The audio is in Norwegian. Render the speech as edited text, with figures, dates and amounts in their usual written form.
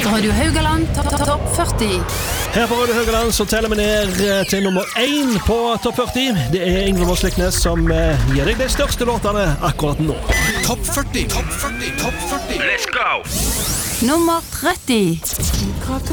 Radio Haugaland Topp 40. Her på Radio Haugaland så teller vi ned til nummer 1 på Topp 40. Det er Ingvild Moss Leknes som gir deg de største låtene akkurat nå. Topp 40, Topp 40, Topp 40. Let's go! Nummer 30.